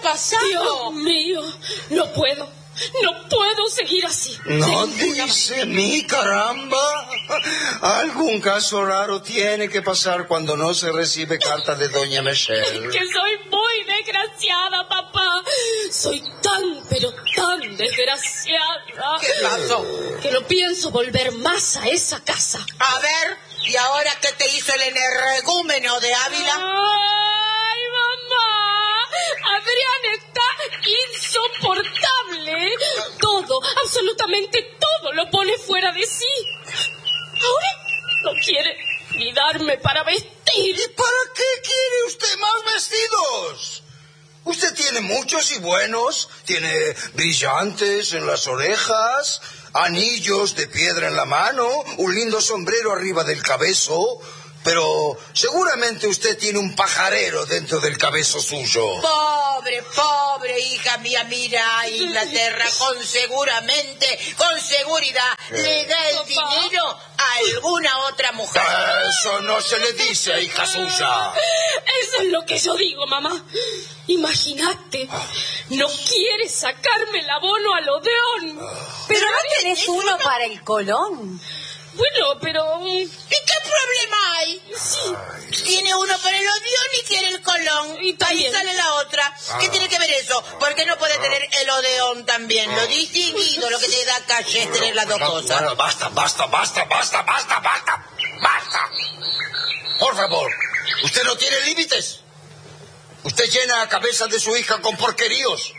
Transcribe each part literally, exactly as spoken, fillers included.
pasando? Dios mío, no puedo. No puedo seguir así. No dice mi caramba. Algún caso raro tiene que pasar cuando no se recibe carta de doña Michelle. Que soy muy desgraciada, papá. Soy tan, pero tan desgraciada. ¿Qué pasó? Que no pienso volver más a esa casa. A ver, ¿y ahora qué te hizo el energúmeno de Ávila? ¡Ay, mamá! Adrián está insoportable. Todo, absolutamente todo lo pone fuera de sí. Ahora no quiere ni darme para vestir. ¿Y para qué quiere usted más vestidos? Usted tiene muchos y buenos. Tiene brillantes en las orejas, anillos de piedra en la mano, un lindo sombrero arriba del cabezo. Pero seguramente usted tiene un pajarero dentro del cabezo suyo. Pobre, pobre hija mía, mira a Inglaterra, con seguramente, con seguridad, le da el Papá. dinero a alguna otra mujer. Eso no se le dice, hija suya. Eso es lo que yo digo, mamá. Imagínate, no quiere sacarme el abono al Odeón. Pero no tenés uno para el Colón. Bueno, pero... ¿Y qué problema hay? Sí. Tiene uno para el Odeón y quiere el Colón. Y Ahí también. sale la otra. ¿Qué tiene que ver eso? ¿Por qué no puede tener el Odeón también? Lo distinguido, lo que te da calle es tener las dos cosas. Bueno, basta, basta, basta, basta, basta, basta, basta. Por favor, usted no tiene límites. Usted llena la cabeza de su hija con porqueríos.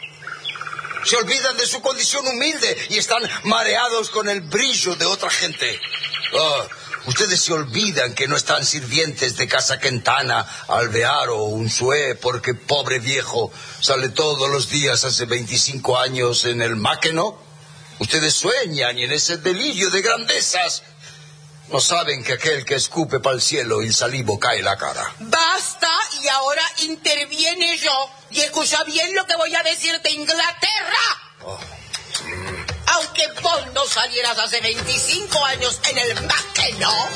Se olvidan de su condición humilde y están mareados con el brillo de otra gente. Oh, ustedes se olvidan que no están sirvientes de Casa Quintana, Alvear o Unzué, porque pobre viejo sale todos los días hace veinticinco años en el Máqueno. Ustedes sueñan y en ese delirio de grandezas no saben que aquel que escupe para el cielo y el salivo cae en la cara. Basta, y ahora interviene yo. Y escucha bien lo que voy a decirte, Inglaterra. Oh. Aunque vos no salieras hace veinticinco años en el Máqueno,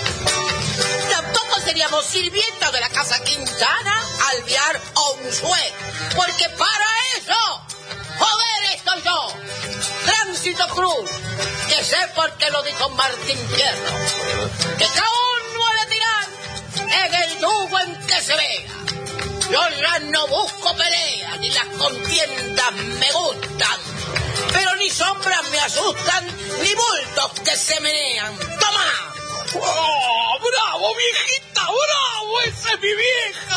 tampoco seríamos sirvientos de la Casa Quintana, Alvear o Unzué. Porque para eso, joder, estoy yo, Tránsito Cruz, que sé por qué lo dijo Martín Fierro, que cada uno ha de tirar en el yugo en que se vea. Yo ya no busco peleas, ni las contiendas me gustan, pero ni sombras me asustan, ni bultos que se menean. ¡Toma! ¡Oh, bravo, viejita, bravo! ¡Esa es mi vieja!